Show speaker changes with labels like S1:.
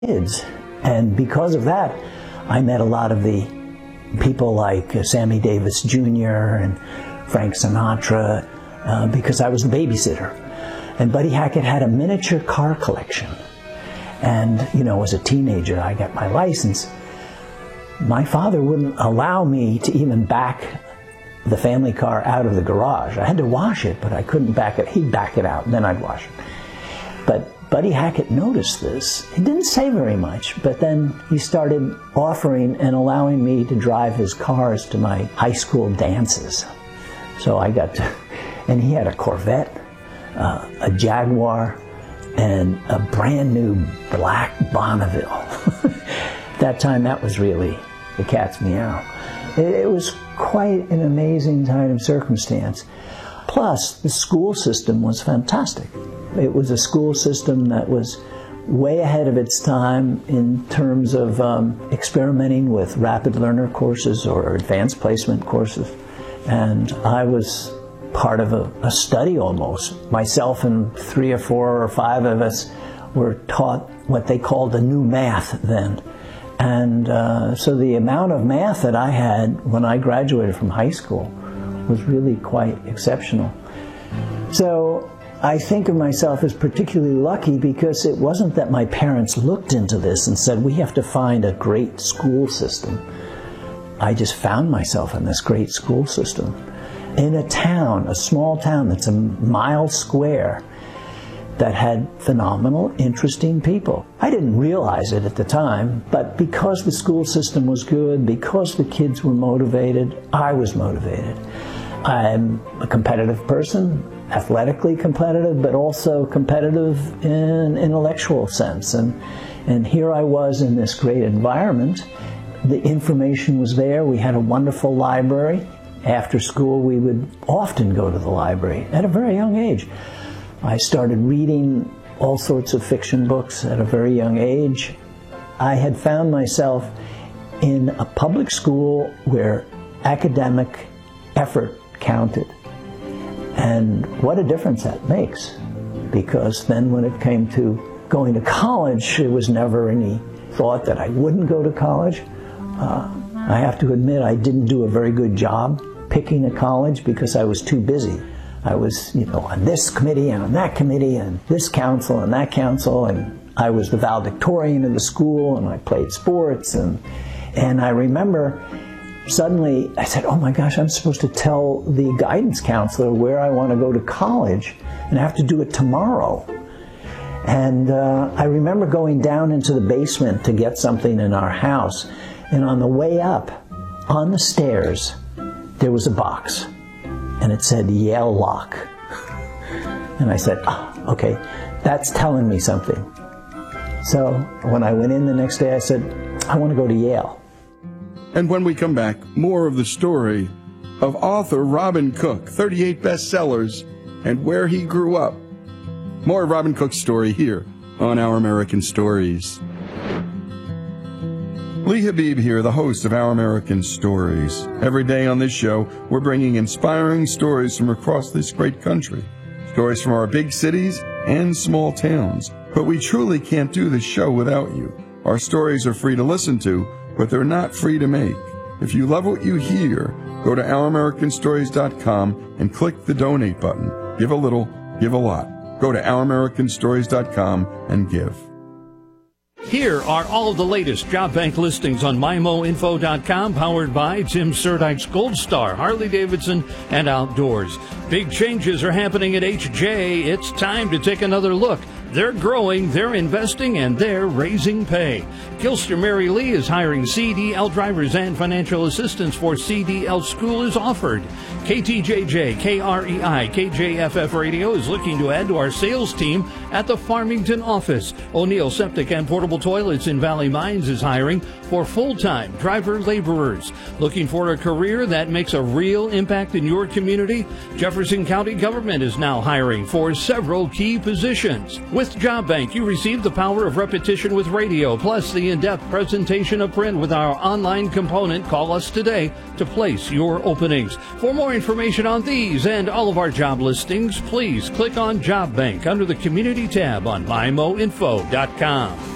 S1: kids. And because of that, I met a lot of the people like Sammy Davis Jr. and Frank Sinatra, because I was the babysitter. And Buddy Hackett had a miniature car collection. And, you know, as a teenager, I got my license. My father wouldn't allow me to even back the family car out of the garage. I had to wash it, but I couldn't back it. He'd back it out, and then I'd wash it. But Buddy Hackett noticed this. He didn't say very much, but then he started offering and allowing me to drive his cars to my high school dances. So I got to, and he had a Corvette, a Jaguar, and a brand new black Bonneville. That time, that was really the cat's meow. It was quite an amazing time of circumstance. Plus, the school system was fantastic. It was a school system that was way ahead of its time in terms of experimenting with rapid learner courses or advanced placement courses. And I was part of a study almost. Myself and 3 or 4 or 5 of us were taught what they called the new math then. And so the amount of math that I had when I graduated from high school was really quite exceptional. So I think of myself as particularly lucky because it wasn't that my parents looked into this and said, we have to find a great school system. I just found myself in this great school system. In a town, a small town that's a mile square, that had phenomenal, interesting people. I didn't realize it at the time, but because the school system was good, because the kids were motivated, I was motivated. I'm a competitive person, athletically competitive, but also competitive in an intellectual sense. And here I was in this great environment. The information was there. We had a wonderful library. After school, we would often go to the library at a very young age. I started reading all sorts of fiction books at a very young age. I had found myself in a public school where academic effort counted. And what a difference that makes. Because then when it came to going to college, there was never any thought that I wouldn't go to college. I have to admit I didn't do a very good job picking a college because I was too busy. I was, on this committee and on that committee and this council and that council, and I was the valedictorian of the school, and I played sports, and I remember suddenly I said, oh my gosh, I'm supposed to tell the guidance counselor where I want to go to college, and I have to do it tomorrow. And I remember going down into the basement to get something in our house, and on the way up, on the stairs, there was a box. And it said Yale Lock. And I said, okay, that's telling me something. So when I went in the next day, I said, I want to go to Yale.
S2: And when we come back, more of the story of author Robin Cook, 38 bestsellers, and where he grew up. More of Robin Cook's story here on Our American Stories. Lee Habib here, the host of Our American Stories. Every day on this show, we're bringing inspiring stories from across this great country. Stories from our big cities and small towns. But we truly can't do this show without you. Our stories are free to listen to, but they're not free to make. If you love what you hear, go to OurAmericanStories.com and click the donate button. Give a little, give a lot. Go to OurAmericanStories.com and give.
S3: Here are all the latest job bank listings on MyMoInfo.com, powered by Tim Surdyk's Gold Star, Harley-Davidson, and Outdoors. Big changes are happening at HJ. It's time to take another look. They're growing, they're investing, and they're raising pay. Gilster Mary Lee is hiring CDL drivers, and financial assistance for CDL school is offered. KTJJ, KREI, KJFF Radio is looking to add to our sales team at the Farmington office. O'Neill Septic and Portable Toilets in Valley Mines is hiring for full-time driver laborers. Looking for a career that makes a real impact in your community? Jefferson County Government is now hiring for several key positions. With Job Bank, you receive the power of repetition with radio, plus the in-depth presentation of print with our online component. Call us today to place your openings. For more information on these and all of our job listings, please click on Job Bank under the Community tab on MyMoInfo.com.